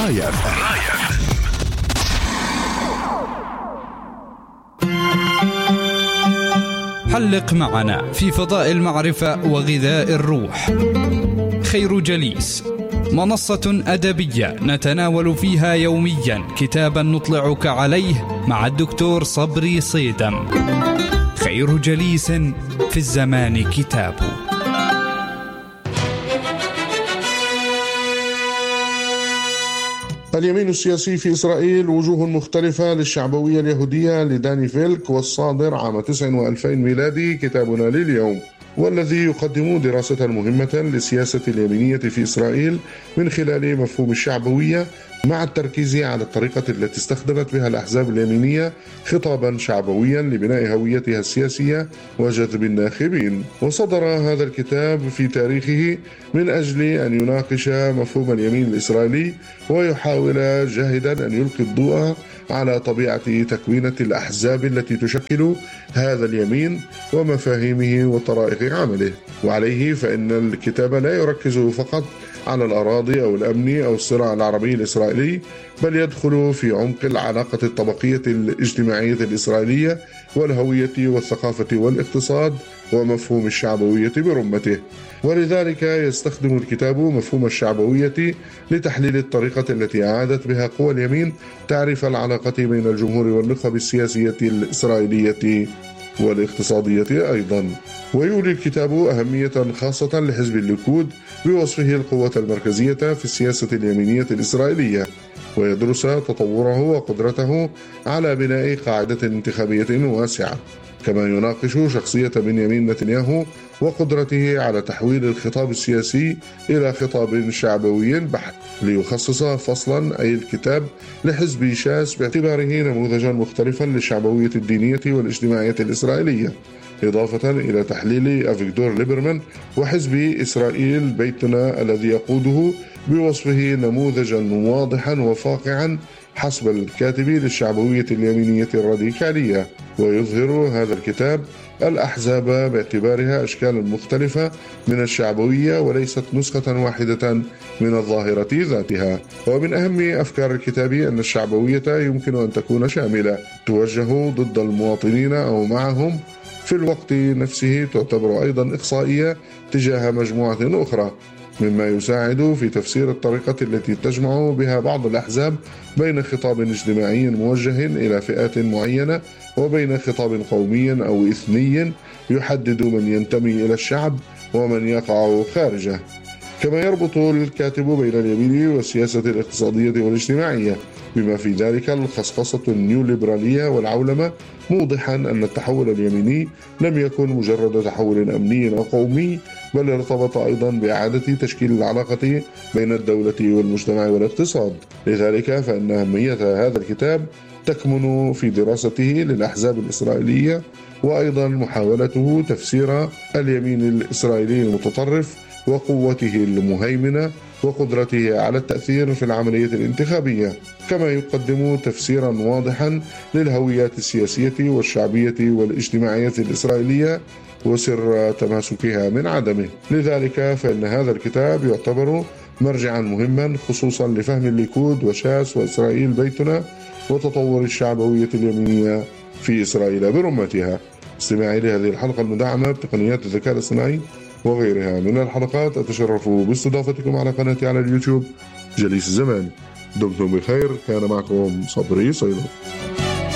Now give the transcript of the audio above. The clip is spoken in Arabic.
راية FM. حلق معنا في فضاء المعرفة وغذاء الروح. خير جليس، منصة أدبية نتناول فيها يوميا كتابا نطلعك عليه مع الدكتور صبري صيدم. خير جليس في الزمان كتاب. اليمين السياسي في إسرائيل، وجوه مختلفة للشعبوية اليهودية لداني فيلك، والصادر عام 2000 ميلادي، كتابنا لليوم، والذي يقدم دراسة مهمة للسياسة اليمينية في إسرائيل من خلال مفهوم الشعبوية، مع التركيز على الطريقة التي استخدمت بها الأحزاب اليمينية خطابا شعبويا لبناء هويتها السياسية وجذب الناخبين. وصدر هذا الكتاب في تاريخه من أجل أن يناقش مفهوم اليمين الإسرائيلي ويحاول جاهدا أن يلقي الضوء على طبيعة تكوينة الأحزاب التي تشكل هذا اليمين ومفاهيمه وطرائق عمله. وعليه فإن الكتاب لا يركز فقط على الأراضي أو الأمن أو الصراع العربي الإسرائيلي، بل يدخل في عمق العلاقة الطبقية الاجتماعية الإسرائيلية والهوية والثقافة والاقتصاد ومفهوم الشعبوية برمته. ولذلك يستخدم الكتاب مفهوم الشعبوية لتحليل الطريقة التي أعادت بها قوى اليمين تعريف العلاقة بين الجمهور والنخب السياسية الإسرائيلية والاقتصادية أيضا. ويولي الكتاب أهمية خاصة لحزب الليكود بوصفه القوة المركزية في السياسة اليمينية الإسرائيلية، ويدرس تطوره وقدرته على بناء قاعدة انتخابية واسعة، كما يناقش شخصية بنيامين نتنياهو وقدرته على تحويل الخطاب السياسي إلى خطاب شعبوي بحت. ليخصص فصلا أي الكتاب لحزب شاس باعتباره نموذجا مختلفا للشعبوية الدينية والاجتماعية الإسرائيلية، إضافة إلى تحليل أفيغدور ليبرمان وحزب إسرائيل بيتنا الذي يقوده بوصفه نموذجا واضحا وفاقعا حسب الكاتب للشعبوية اليمينية الراديكالية. ويظهر هذا الكتاب الأحزاب باعتبارها أشكال مختلفة من الشعبوية وليست نسخة واحدة من الظاهرة ذاتها. ومن أهم أفكار الكتاب أن الشعبوية يمكن أن تكون شاملة، توجه ضد المواطنين أو معهم، في الوقت نفسه تعتبر أيضا إقصائية تجاه مجموعة أخرى، مما يساعد في تفسير الطريقة التي تجمع بها بعض الأحزاب بين خطاب اجتماعي موجه إلى فئات معينة وبين خطاب قومي أو إثني يحدد من ينتمي إلى الشعب ومن يقع خارجه. كما يربط الكاتب بين اليمين والسياسة الاقتصادية والاجتماعية، بما في ذلك الخصخصة النيوليبرالية والعولمة، موضحا أن التحول اليميني لم يكن مجرد تحول أمني أو قومي، بل ارتبط أيضا بإعادة تشكيل العلاقة بين الدولة والمجتمع والاقتصاد. لذلك فإن أهمية هذا الكتاب تكمن في دراسته للأحزاب الإسرائيلية، وأيضا محاولته تفسير اليمين الإسرائيلي المتطرف وقوته المهيمنة وقدرته على التأثير في العملية الانتخابية، كما يقدم تفسيرا واضحا للهويات السياسية والشعبية والاجتماعية الإسرائيلية وسر تماسكها من عدمه. لذلك فإن هذا الكتاب يعتبر مرجعا مهما خصوصا لفهم الليكود وشاس وإسرائيل بيتنا وتطور الشعبوية اليمينية في إسرائيل برمتها. استماعي لهذه الحلقة المدعمة بتقنيات الذكاء الاصطناعي وغيرها من الحلقات. أتشرف باستضافتكم على قناتي على اليوتيوب جليس الزمان. دمتم بخير. كان معكم صبري صيدم.